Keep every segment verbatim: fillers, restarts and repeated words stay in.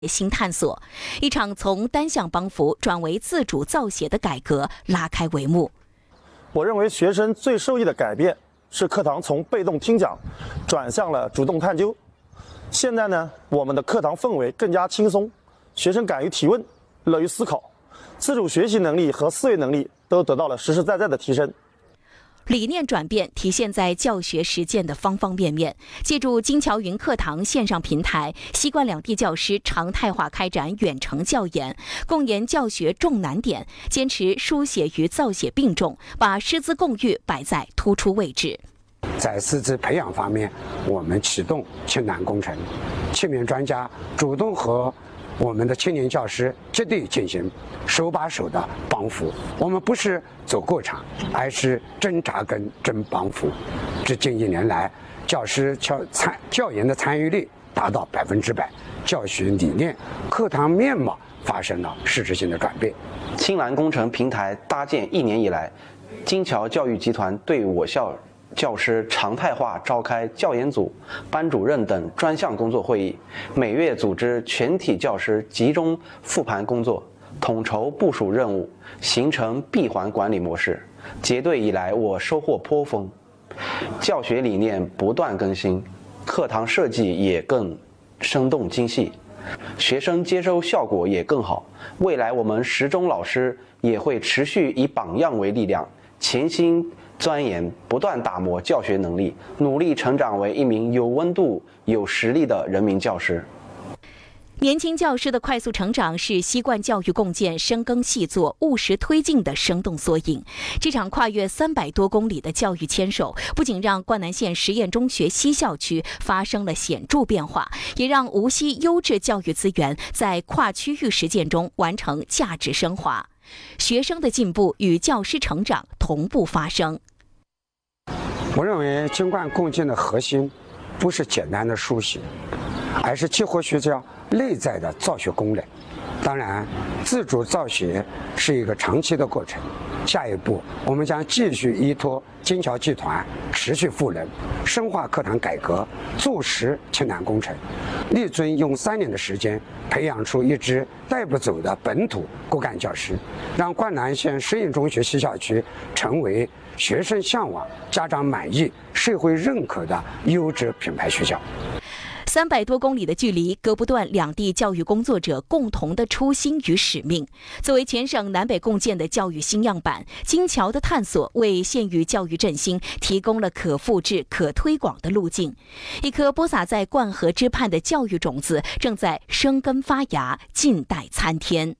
新探索，一场从单向帮扶转为自主造血的改革拉开帷幕。 我认为学生最受益的改变是课堂从被动听讲转向了主动探究。现在呢，我们的课堂氛围更加轻松，学生敢于提问，乐于思考，自主学习能力和思维能力都得到了实实在在的提升。 理念转变体现在教学实践的方方面面。借助金桥云课堂线上平台，西冠两地教师常态化开展远程教研，共研教学重难点，坚持书写与造写并重，把师资共育摆在突出位置。 在师资培养方面，我们启动青南工程，七名专家主动和我们的青年教师接地进行手把手的帮扶。我们不是走过场，而是真扎根真帮扶。至近一年来，教师教参教研的参与率达到百分之百，教学理念、课堂面貌发生了实质性的转变。 青蓝工程平台搭建一年以来，金桥教育集团对我校教师常态化召开教研组、班主任等专项工作会议，每月组织全体教师集中复盘工作，统筹部署任务，形成闭环管理模式。结对以来，我收获颇丰，教学理念不断更新，课堂设计也更生动精细，学生接收效果也更好。未来我们十中老师也会持续以榜样为力量，潜心钻研，不断打磨教学能力，努力成长为一名有温度、有实力的人民教师。 年轻教师的快速成长是西冠教育共建深耕细作、务实推进的生动缩影。这场跨越三百多公里的教育牵手，不仅让灌南县实验中学西校区发生了显著变化，也让无锡优质教育资源在跨区域实践中完成价值升华。学生的进步与教师成长同步发生。 我认为京灌共建的核心不是简单的书写，而是激活学校内在的造学功能。当然，自主造学是一个长期的过程。下一步，我们将继续依托金桥集团持续赋能，深化课堂改革，做实青南工程，力争用三年的时间培养出一支带不走的本土骨干教师，让灌南县实验中学西校区成为学生向往、家长满意、社会认可的优质品牌学校。 三百多公里的距离，隔不断两地教育工作者共同的初心与使命。作为全省南北共建的教育新样板，金桥的探索为县域教育振兴提供了可复制、可推广的路径。一颗播撒在灌河之畔的教育种子正在生根发芽，静待参天。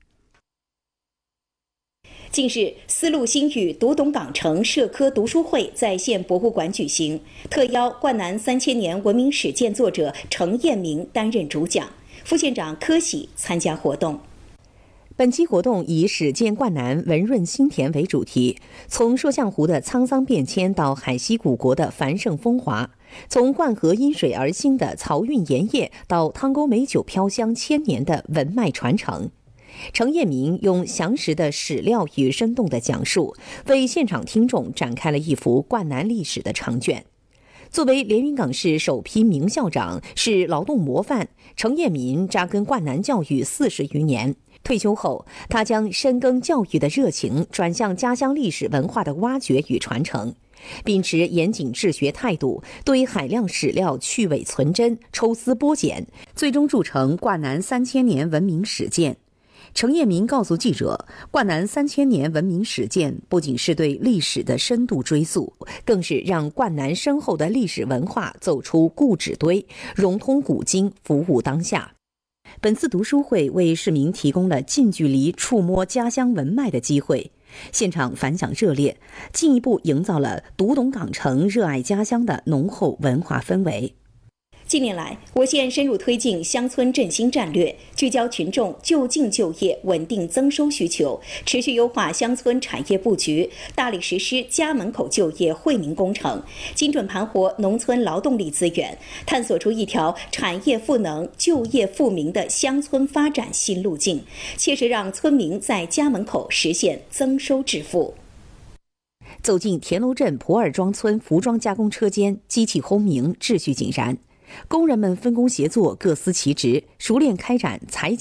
近日，丝路新语读懂港城社科读书会在县博物馆举行，特邀灌南三千年文明史鉴作者程彦明担任主讲，副县长柯喜参加活动。本期活动以史鉴灌南文润新田为主题，从摄像湖的沧桑变迁到海西古国的繁盛风华，从灌河因水而兴的漕运盐业到汤沟美酒飘香千年的文脉传承。程彦明用详实的史料与生动的讲述，为现场听众展开了一幅灌南历史的长卷。作为连云港市首批名校长，是劳动模范，程彦明扎根灌南教育四十余年。退休后，他将深耕教育的热情转向家乡历史文化的挖掘与传承，秉持严谨治学态度，对海量史料去伪存真、抽丝剥茧，最终铸成灌南三千年文明史鉴。程彦明告诉记者，灌南三千年文明史鉴不仅是对历史的深度追溯，更是让灌南深厚的历史文化走出故纸堆，融通古今，服务当下。本次读书会为市民提供了近距离触摸家乡文脉的机会，现场反响热烈，进一步营造了读懂港城、热爱家乡的浓厚文化氛围。近年来，我县深入推进乡村振兴战略，聚焦群众就近就业、稳定增收需求，持续优化乡村产业布局，大力实施家门口就业惠民工程，精准盘活农村劳动力资源，探索出一条产业赋能、就业富民的乡村发展新路径，切实让村民在家门口实现增收致富。走进田楼镇普洱庄村服装加工车间，机器轰鸣，秩序井然。 工人们分工协作，各司其职，熟练开展裁剪